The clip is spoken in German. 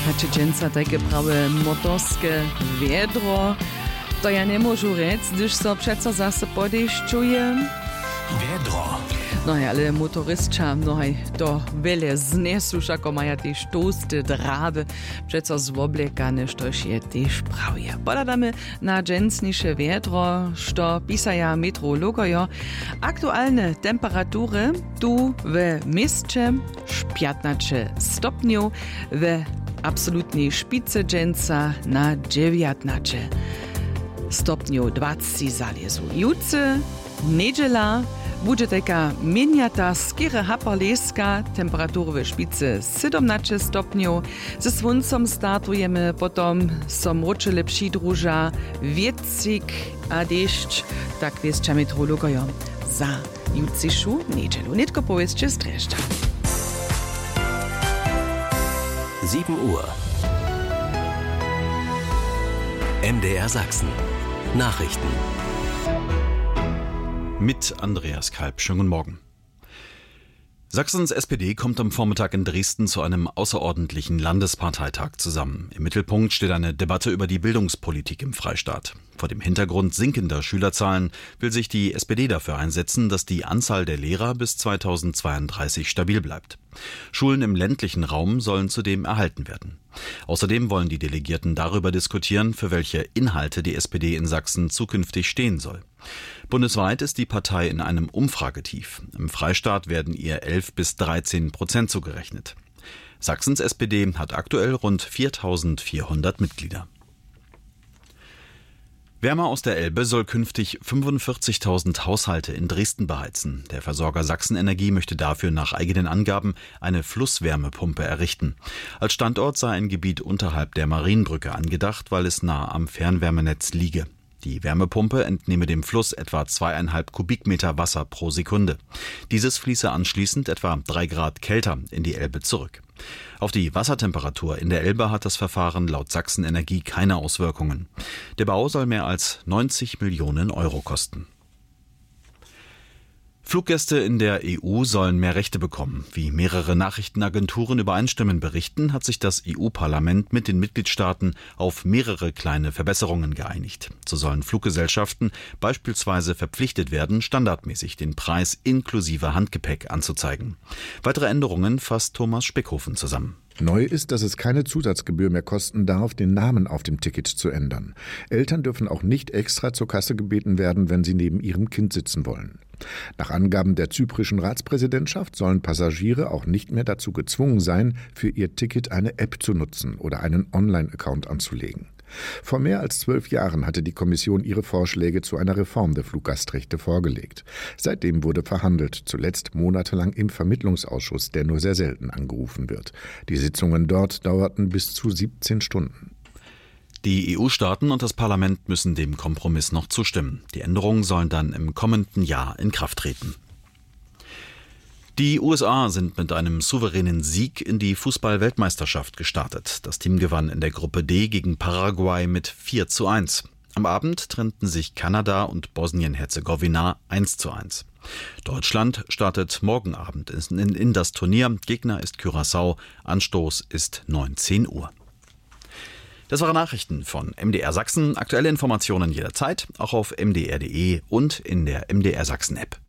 Hacie dżęca takie prawe motorskie wiedro. To ja nie môžu rec, gdyż so přeco zase podešťuje. Wiedro. No ja, ale motoristča mnohaj to veľa znesu, ako maja tie štústy, dráby, přeco zwoblekane, štož je tiež pravje. Podadame na dżęcniše wiedro, što pisaja meteorologojo. Aktualne temperatury tu w mieście 15 stopniów, w absolutnej szpice dżęca na 19 stopniów 20 zaliezu. Jutce, niedziela, bude taka miniata skiery haperleska, temperatury w szpicy 17 stopniów. Ze słońcem startujemy, potom so mročile přidruža wiecik a dešť, tak wieszcza meteorologojo za jutcišu niedzielu. Nitko powiedzcie streszcza. 7 Uhr. MDR Sachsen. Nachrichten. Mit Andreas Kalb. Schönen guten Morgen. Sachsens SPD kommt am Vormittag in Dresden zu einem außerordentlichen Landesparteitag zusammen. Im Mittelpunkt steht eine Debatte über die Bildungspolitik im Freistaat. Vor dem Hintergrund sinkender Schülerzahlen will sich die SPD dafür einsetzen, dass die Anzahl der Lehrer bis 2032 stabil bleibt. Schulen im ländlichen Raum sollen zudem erhalten werden. Außerdem wollen die Delegierten darüber diskutieren, für welche Inhalte die SPD in Sachsen zukünftig stehen soll. Bundesweit ist die Partei in einem Umfragetief. Im Freistaat werden ihr 11-13% zugerechnet. Sachsens SPD hat aktuell rund 4.400 Mitglieder. Wärme aus der Elbe soll künftig 45.000 Haushalte in Dresden beheizen. Der Versorger Sachsenenergie möchte dafür nach eigenen Angaben eine Flusswärmepumpe errichten. Als Standort sei ein Gebiet unterhalb der Marienbrücke angedacht, weil es nah am Fernwärmenetz liege. Die Wärmepumpe entnehme dem Fluss etwa 2,5 Kubikmeter Wasser pro Sekunde. Dieses fließe anschließend etwa 3 Grad kälter in die Elbe zurück. Auf die Wassertemperatur in der Elbe hat das Verfahren laut Sachsenenergie keine Auswirkungen. Der Bau soll mehr als 90 Millionen Euro kosten. Fluggäste in der EU sollen mehr Rechte bekommen. Wie mehrere Nachrichtenagenturen übereinstimmend berichten, hat sich das EU-Parlament mit den Mitgliedstaaten auf mehrere kleine Verbesserungen geeinigt. So sollen Fluggesellschaften beispielsweise verpflichtet werden, standardmäßig den Preis inklusive Handgepäck anzuzeigen. Weitere Änderungen fasst Thomas Speckhofen zusammen. Neu ist, dass es keine Zusatzgebühr mehr kosten darf, den Namen auf dem Ticket zu ändern. Eltern dürfen auch nicht extra zur Kasse gebeten werden, wenn sie neben ihrem Kind sitzen wollen. Nach Angaben der zyprischen Ratspräsidentschaft sollen Passagiere auch nicht mehr dazu gezwungen sein, für ihr Ticket eine App zu nutzen oder einen Online-Account anzulegen. Vor mehr als 12 Jahren hatte die Kommission ihre Vorschläge zu einer Reform der Fluggastrechte vorgelegt. Seitdem wurde verhandelt, zuletzt monatelang im Vermittlungsausschuss, der nur sehr selten angerufen wird. Die Sitzungen dort dauerten bis zu 17 Stunden. Die EU-Staaten und das Parlament müssen dem Kompromiss noch zustimmen. Die Änderungen sollen dann im kommenden Jahr in Kraft treten. Die USA sind mit einem souveränen Sieg in die Fußball-Weltmeisterschaft gestartet. Das Team gewann in der Gruppe D gegen Paraguay mit 4:1. Am Abend trennten sich Kanada und Bosnien-Herzegowina 1:1. Deutschland startet morgen Abend in das Turnier. Gegner ist Curaçao. Anstoß ist 19 Uhr. Das waren Nachrichten von MDR Sachsen. Aktuelle Informationen jederzeit, auch auf mdr.de und in der MDR Sachsen App.